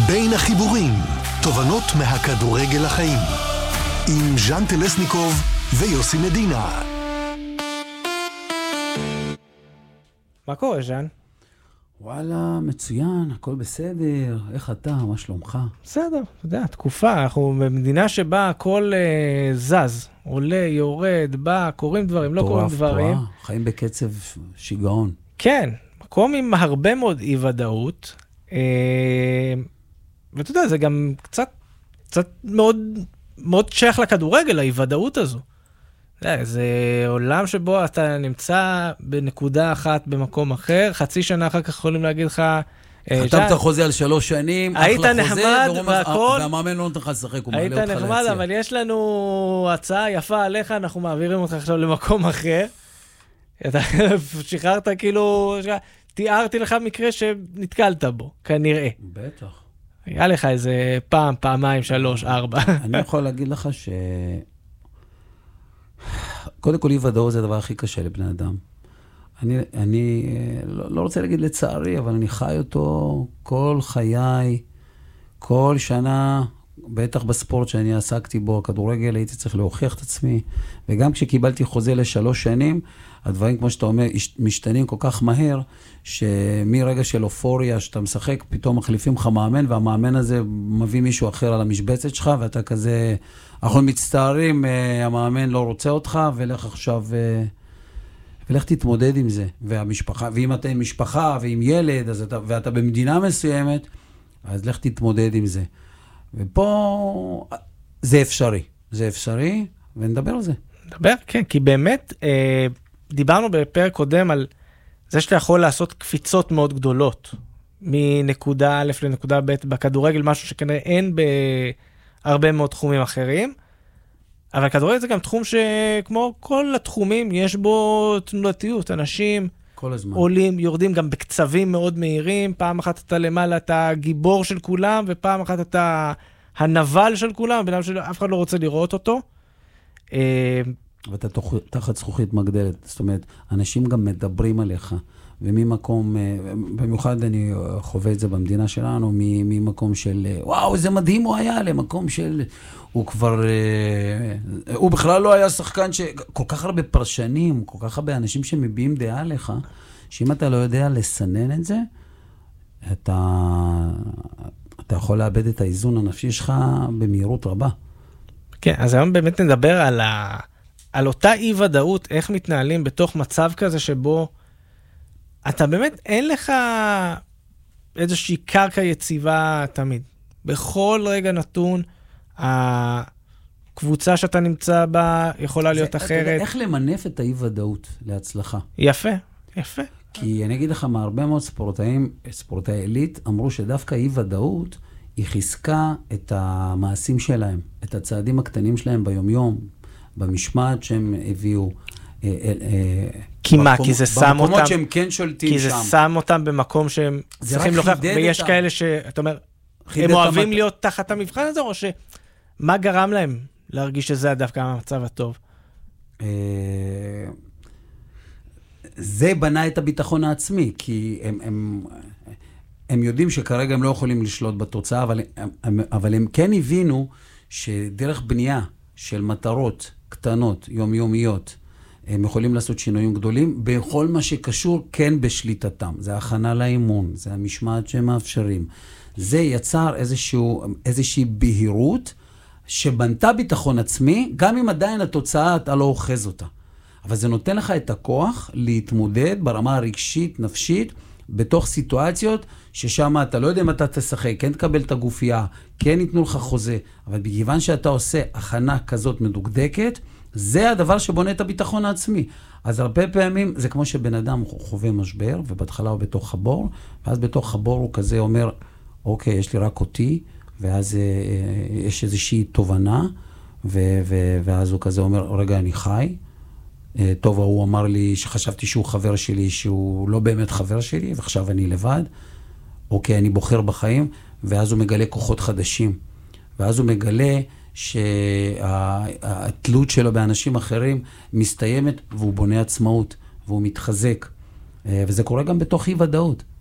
בין החיבורים, תובנות מהכדורגל לחיים. עם ז'אן טלסניקוב ויוסי מדינה. מה קורה, ז'אן? וואלה, מצוין, הכל בסדר. איך אתה? מה שלומך? בסדר, אתה יודע, תקופה. אנחנו במדינה שבה הכל זז, עולה, יורד, בא, קוראים דברים, לא קוראים דברים. חיים בקצב שיגעון. כן, מקום עם הרבה מאוד אי-ודאות. ואתה יודע, זה גם קצת מאוד שייך לכדורגל, האי-ודאות הזו. זה עולם שבו אתה נמצא בנקודה אחת במקום אחר, חצי שנה אחר כך יכולים להגיד לך... חתמת חוזה על 3 שנים, היית נחמד והכל. והמאמן לא נותן לך לשחק, הוא היית מעלה אותך נחמד, להציע. אבל יש לנו הצעה יפה עליך, אנחנו מעבירים אותך עכשיו למקום אחר. אתה שחררת כאילו... תיארתי לך מקרה שנתקלת בו, כנראה. בטח. היה לך איזה פעם, פעמיים, 3, 4. אני יכול להגיד לך ש... קודם כל, אי-ודאות זה הדבר הכי קשה לבני אדם. אני לא רוצה להגיד לצערי, אבל אני חי אותו כל חיי, כל שנה, בטח בספורט שאני עסקתי בו, הכדורגל, הייתי צריך להוכיח את עצמי, וגם כשקיבלתי חוזה ל3 שנים, הדברים, כמו שאתה אומר, משתנים כל כך מהר, שמרגע של אופוריה, שאתה משחק, פתאום מחליפים לך מאמן, והמאמן הזה מביא מישהו אחר על המשבצת שלך, ואתה כזה, אנחנו מצטערים, המאמן לא רוצה אותך, ולך עכשיו, ולך תתמודד עם זה. והמשפחה, ואם אתה עם משפחה ועם ילד, ואתה במדינה מסוימת, אז לך תתמודד עם זה. ופה זה אפשרי, ונדבר על זה. נדבר, כן, כי באמת דיברנו בפרק קודם על זה שאתה יכול לעשות קפיצות מאוד גדולות, מנקודה א' לנקודה ב' בכדורגל, משהו שכנראה אין בהרבה מאוד תחומים אחרים, אבל כדורגל זה גם תחום שכמו כל התחומים, יש בו תנודתיות, אנשים כל הזמן. עולים, יורדים גם בקצבים מאוד מהירים, פעם אחת אתה למעלה, אתה גיבור של כולם, ופעם אחת אתה הנבל של כולם, בגלל שאף אחד לא רוצה לראות אותו. ואתה תחת זכוכית מגדלת, זאת אומרת, אנשים גם מדברים עליך, וממקום, במיוחד אני חווה את זה במדינה שלנו, ממקום של, וואו, איזה מדהים הוא היה, למקום של, הוא כבר, הוא בכלל לא היה שחקן כל כך הרבה פרשנים, כל כך הרבה אנשים שמביעים דעה עליך, שאם אתה לא יודע לסנן את זה, אתה יכול לאבד את האיזון הנפשי שלך במהירות רבה. כן, אז היום באמת נדבר על אותה אי-ודאות, איך מתנהלים בתוך מצב כזה שבו אתה באמת אין לך איזושהי קרקע יציבה תמיד. בכל רגע נתון, הקבוצה שאתה נמצא בה יכולה להיות אחרת. איך למנף את האי-ודאות להצלחה? יפה. כי אני אגיד לך, מהרבה מאוד ספורטאי עילית, אמרו שדווקא אי-ודאות היא חיזקה את המעשים שלהם, את הצעדים הקטנים שלהם ביומיום, במשמעת שהם הביאו. כי מה? כי זה שם אותם... במקומות שהם כן שולטים שם. כי זה שם אותם במקום שהם צריכים להוכיח, ויש כאלה שאתה אומר, הם אוהבים להיות תחת המבחן הזה, או שמה גרם להם להרגיש שזה דווקא המצב הטוב? זה בנה את הביטחון העצמי, כי הם יודעים שכרגע הם לא יכולים לשלוט בתוצאה, אבל הם כן הבינו שדרך בנייה של מטרות קטנות, יומיומיות, הם יכולים לעשות שינויים גדולים, בכל מה שקשור כן בשליטתם. זה הכנה לאימון, זה המשמעת שהם מאפשרים. זה יצר איזושהי בהירות, שבנתה ביטחון עצמי, גם אם עדיין התוצאה אתה לא אוחז אותה. אבל זה נותן לך את הכוח להתמודד ברמה הרגשית, נפשית, בתוך סיטואציות ששם אתה לא יודע אם אתה תשחק, כן תקבל את הגופייה, כן ייתנו לך חוזה, אבל בגוון שאתה עושה הכנה כזאת מדוקדקת, זה הדבר שבונה את הביטחון העצמי. אז הרבה פעמים זה כמו שבן אדם חווה משבר, ובהתחלה הוא בתוך הבור, ואז בתוך הבור הוא כזה אומר, אוקיי, יש לי רק אותי, ואז יש איזושהי תובנה, ואז הוא כזה אומר, רגע, אני חי. טוב, הוא אמר לי שחשבתי שהוא חבר שלי, שהוא לא באמת חבר שלי, ועכשיו אני לבד. אוקיי, אני בוחר בחיים, ואז הוא מגלה כוחות חדשים. ואז הוא מגלה שהתלות שלו באנשים אחרים מסתיימת, והוא בונה עצמאות, והוא מתחזק. וזה קורה גם בתוך אי ודאות.